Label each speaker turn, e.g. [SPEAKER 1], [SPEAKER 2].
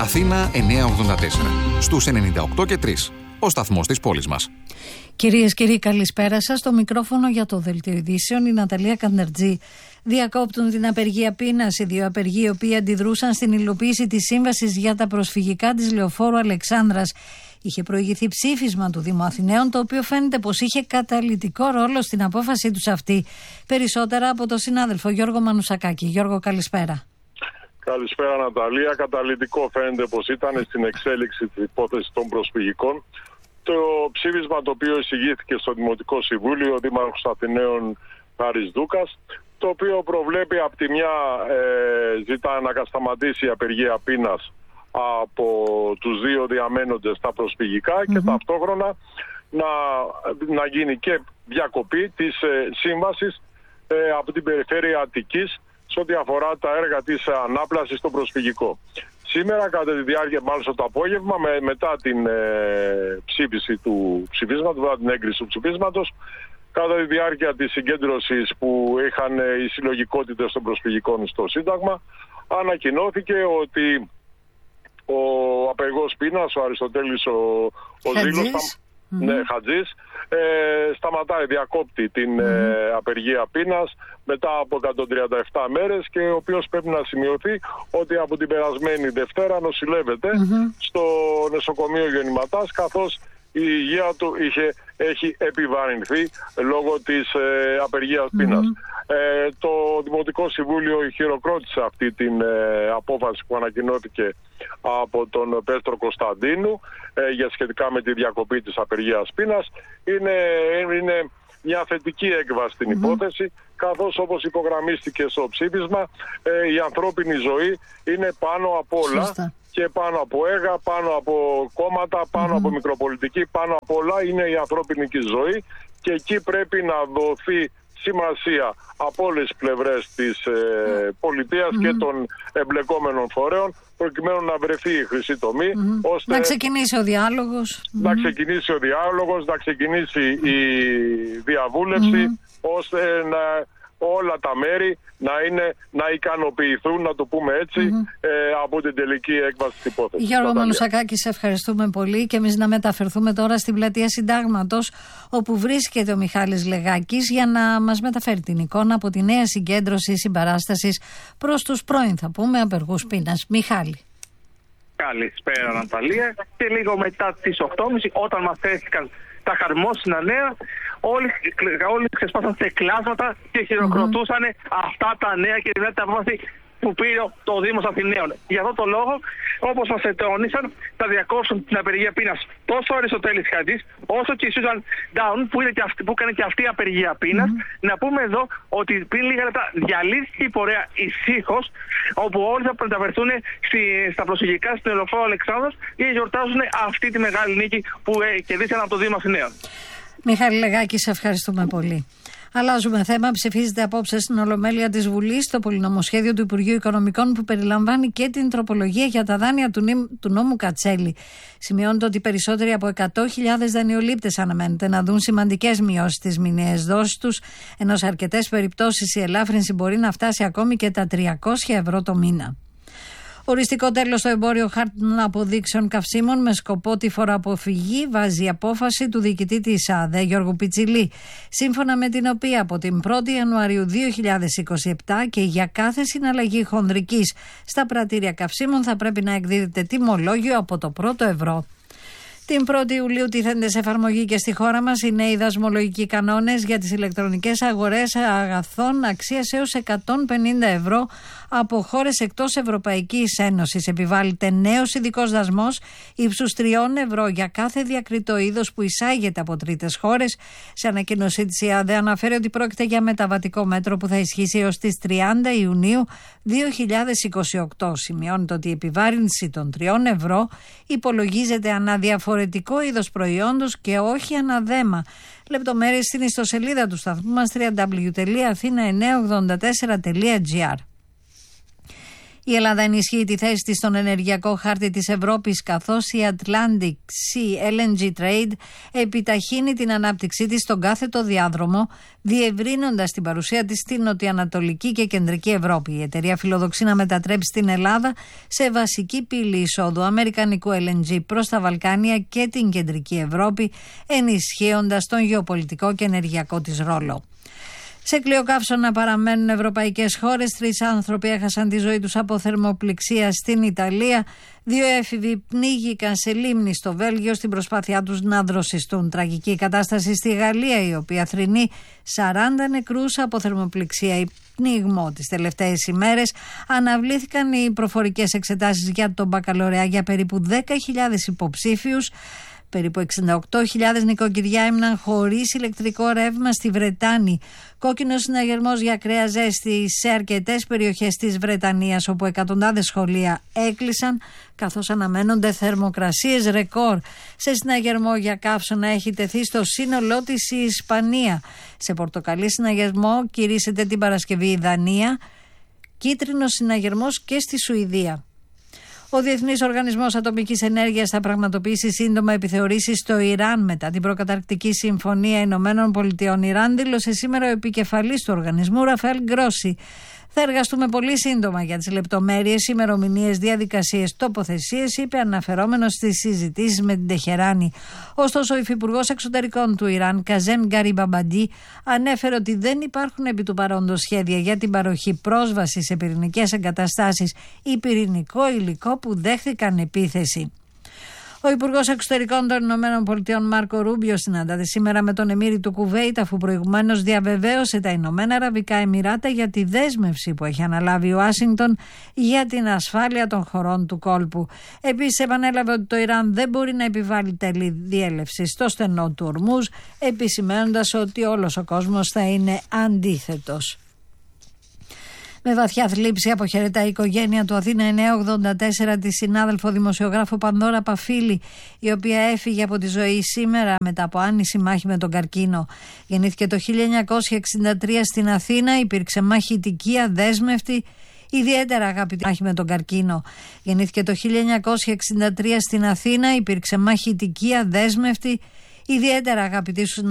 [SPEAKER 1] Αθήνα 984. Στους 98 και 3. Ο σταθμός της πόλης μας.
[SPEAKER 2] Κυρίες και κύριοι, καλησπέρα σας. Στο μικρόφωνο για το Δελτίο Ειδήσεων η Ναταλία Καντερτζή. Διακόπτουν την απεργία πείνας οι δύο απεργοί, οι οποίοι αντιδρούσαν στην υλοποίηση της σύμβασης για τα προσφυγικά της Λεωφόρου Αλεξάνδρας. Είχε προηγηθεί ψήφισμα του Δήμου Αθηναίων, το οποίο φαίνεται πως είχε καταλυτικό ρόλο στην απόφασή τους αυτή. Περισσότερα από τον συνάδελφο Γιώργο Μανουσακάκη. Γιώργο, καλησπέρα.
[SPEAKER 3] Καλησπέρα, Ναταλία. Καταλυτικό φαίνεται πως ήταν στην εξέλιξη της υπόθεσης των προσφυγικών. Το ψήφισμα το οποίο εισηγήθηκε στο Δημοτικό Συμβούλιο ο Δήμαρχος Αθηναίων Χάρης Δούκας, το οποίο προβλέπει από τη μια ζητά να σταματήσει η απεργία πείνας από τους δύο διαμένοντες στα προσφυγικά και ταυτόχρονα να γίνει και διακοπή της σύμβασης από την περιφέρεια Αττικής σε ό,τι αφορά τα έργα της ανάπλασης στο προσφυγικό. Σήμερα, κατά τη διάρκεια, μάλιστα το απόγευμα, μετά την ψήφιση του ψηφίσματος, μετά την έγκριση του ψηφίσματος, κατά τη διάρκεια της συγκέντρωσης που είχαν οι συλλογικότητες των προσφυγικών στο Σύνταγμα, ανακοινώθηκε ότι ο απεργός πείνας, ο Αριστοτέλης ο Ζήλος, Χατζής, σταματάει, διακόπτει την απεργία πείνας μετά από 137 μέρες και ο οποίος πρέπει να σημειωθεί ότι από την περασμένη Δευτέρα νοσηλεύεται στο νοσοκομείο Γεννηματάς, καθώς η υγεία του έχει επιβαρυνθεί λόγω της απεργίας πείνας. Το Δημοτικό Συμβούλιο χειροκρότησε αυτή την απόφαση που ανακοινώθηκε από τον Πέστρο Κωνσταντίνου για σχετικά με τη διακοπή της απεργίας πείνας. Είναι μια θετική έκβαση στην υπόθεση, καθώς όπως υπογραμμίστηκε στο ψήφισμα, η ανθρώπινη ζωή είναι πάνω από όλα και πάνω από έργα, πάνω από κόμματα, πάνω από μικροπολιτική, πάνω από όλα είναι η ανθρώπινη ζωή και εκεί πρέπει να δοθεί σημασία από όλες τις πλευρές της πολιτείας και των εμπλεκόμενων φορέων, προκειμένου να βρεθεί η χρυσή τομή, ώστε
[SPEAKER 2] να ξεκινήσει ο διάλογος.
[SPEAKER 3] Να ξεκινήσει ο διάλογος, να ξεκινήσει η διαβούλευση, ώστε όλα τα μέρη να ικανοποιηθούν, να το πούμε έτσι, από την τελική έκβαση της υπόθεσης.
[SPEAKER 2] Γιώργο Μανουσακάκη, σε ευχαριστούμε πολύ και εμείς να μεταφερθούμε τώρα στην πλατεία Συντάγματος, όπου βρίσκεται ο Μιχάλης Λεγάκης για να μας μεταφέρει την εικόνα από τη νέα συγκέντρωση συμπαράστασης προς τους πρώην, θα πούμε, απεργούς πείνας. Μιχάλη.
[SPEAKER 4] Καλησπέρα, Ναταλία. Και λίγο μετά τις 8.30, όταν μας έστειλαν τα χαρμόσυνα νέα, όλοι ξεσπάσαν σε κλάσματα και χειροκροτούσαν αυτά τα νέα και την απόφαση που πήρε το Δήμος Αθηναίων. Για αυτό το λόγο, όπως μας ετώνησαν, θα διακόψουν την απεργία πείνας τόσο ο Αριστοτέλης Χατζής, όσο και η Σούζαν Ντάουν, που έκανε και αυτή η απεργία πείνας. Να πούμε εδώ ότι πριν λίγα λεπτά διαλύθηκε η πορεία ησύχως, όπου όλοι θα μεταφερθούν στα προσφυγικά στην Λεωφόρο Αλεξάνδρας και γιορτάζουν αυτή τη μεγάλη νίκη που κερδίσαν από το Δήμο Αθηναίων.
[SPEAKER 2] Μιχάλη Λεγάκη, σε ευχαριστούμε πολύ. Αλλάζουμε θέμα. Ψηφίζεται απόψε στην Ολομέλεια της Βουλής το πολυνομοσχέδιο του Υπουργείου Οικονομικών που περιλαμβάνει και την τροπολογία για τα δάνεια του νόμου Κατσέλη. Σημειώνεται ότι περισσότεροι από 100.000 δανειολήπτες αναμένεται να δουν σημαντικές μειώσεις στις μηνιαίες δόσεις τους, ενώ σε αρκετές περιπτώσεις η ελάφρυνση μπορεί να φτάσει ακόμη και τα 300 ευρώ το μήνα. Οριστικό τέλος στο εμπόριο χάρτων αποδείξεων καυσίμων με σκοπό τη φοροαποφυγή βάζει η απόφαση του διοικητή της ΑΔΕ Γιώργου Πιτσιλή, σύμφωνα με την οποία από την 1η Ιανουαρίου 2027 και για κάθε συναλλαγή χονδρικής στα πρατήρια καυσίμων θα πρέπει να εκδίδεται τιμολόγιο από το πρώτο ευρώ. Την 1η Ιουλίου τίθενται σε εφαρμογή και στη χώρα μας οι νέοι δασμολογικοί κανόνες για τις ηλεκτρονικές αγορές αγαθών αξίας έως 150 ευρώ από χώρες εκτός Ευρωπαϊκής Ένωσης. Επιβάλλεται νέος ειδικός δασμός ύψους 3 ευρώ για κάθε διακριτό είδος που εισάγεται από τρίτες χώρες. Σε ανακοίνωσή της η ΑΔΕ αναφέρει ότι πρόκειται για μεταβατικό μέτρο που θα ισχύσει έως τις 30 Ιουνίου 2028. Σημειώνεται ότι η επιβάρυνση των 3 ευρώ υπολογίζεται ανά διαφορετικό είδος προϊόντος και όχι ανά δέμα. Λεπτομέρειες στην ιστοσελίδα του σταθμού μας www.athena984.gr. Η Ελλάδα ενισχύει τη θέση της στον ενεργειακό χάρτη της Ευρώπης, καθώς η Atlantic Sea LNG Trade επιταχύνει την ανάπτυξή της στον κάθετο διάδρομο, διευρύνοντας την παρουσία της στην νοτιοανατολική και κεντρική Ευρώπη. Η εταιρεία φιλοδοξεί να μετατρέψει την Ελλάδα σε βασική πύλη εισόδου αμερικανικού LNG προς τα Βαλκάνια και την κεντρική Ευρώπη, ενισχύοντας τον γεωπολιτικό και ενεργειακό της ρόλο. Σε κλειοκαύσωνα παραμένουν ευρωπαϊκές χώρες. 3 άνθρωποι έχασαν τη ζωή τους από θερμοπληξία στην Ιταλία. 2 έφηβοι πνίγηκαν σε λίμνη στο Βέλγιο στην προσπάθειά τους να δροσιστούν. Τραγική κατάσταση στη Γαλλία, η οποία θρηνεί 40 νεκρούς από θερμοπληξία ή πνιγμό. Τις τελευταίες ημέρες αναβλήθηκαν οι προφορικές εξετάσεις για τον μπακαλωρεά για περίπου 10.000 υποψήφιους. Περίπου 68.000 νοικοκυριά έμειναν χωρίς ηλεκτρικό ρεύμα στη Βρετάνη. Κόκκινος συναγερμός για ακραία ζέστη σε αρκετές περιοχές της Βρετανίας, όπου εκατοντάδες σχολεία έκλεισαν, καθώς αναμένονται θερμοκρασίες ρεκόρ. Σε συναγερμό για καύσωνα έχει τεθεί στο σύνολό της η Ισπανία. Σε πορτοκαλί συναγερμό κηρύσσεται την Παρασκευή η Δανία. Κίτρινος συναγερμός και στη Σουηδία. Ο Διεθνής Οργανισμός Ατομικής Ενέργειας θα πραγματοποιήσει σύντομα επιθεωρήσεις στο Ιράν μετά την προκαταρκτική συμφωνία Ηνωμένων Πολιτειών Ιράν, δήλωσε σήμερα ο επικεφαλής του οργανισμού, Ραφαέλ Γκρόσι. Θα εργαστούμε πολύ σύντομα για τις λεπτομέρειες, ημερομηνίες, διαδικασίες, τοποθεσίες, είπε αναφερόμενος στις συζητήσεις με την Τεχεράνη. Ωστόσο, ο υφυπουργός εξωτερικών του Ιράν, Καζέμ Γκαριμπαμπαντί, ανέφερε ότι δεν υπάρχουν επί του παρόντος σχέδια για την παροχή πρόσβασης σε πυρηνικές εγκαταστάσεις ή πυρηνικό υλικό που δέχθηκαν επίθεση. Ο Υπουργός Εξωτερικών των Ηνωμένων Πολιτειών Μάρκο Ρούμπιο συνάνταται σήμερα με τον Εμίρη του Κουβέιτ, αφού προηγουμένως διαβεβαίωσε τα Ηνωμένα Αραβικά Εμιράτα για τη δέσμευση που έχει αναλάβει η Ουάσιγκτον για την ασφάλεια των χωρών του κόλπου. Επίσης, επανέλαβε ότι το Ιράν δεν μπορεί να επιβάλλει τέλη διέλευση στο στενό του Ορμούζ, επισημαίνοντας ότι όλος ο κόσμος θα είναι αντίθετος. Με βαθιά θλίψη αποχαιρετά η οικογένεια του Αθήνα 984 τη συνάδελφο δημοσιογράφο Πανδώρα Παφίλη, η οποία έφυγε από τη ζωή σήμερα μετά από άνηση μάχη με τον καρκίνο. Γεννήθηκε το 1963 στην Αθήνα, υπήρξε μαχητική, αδέσμευτη, ιδιαίτερα αγαπητή μάχη με τον καρκίνο. Γεννήθηκε το 1963 στην Αθήνα, υπήρξε μαχητική, αδέσμευτη, ιδιαίτερα αγαπητή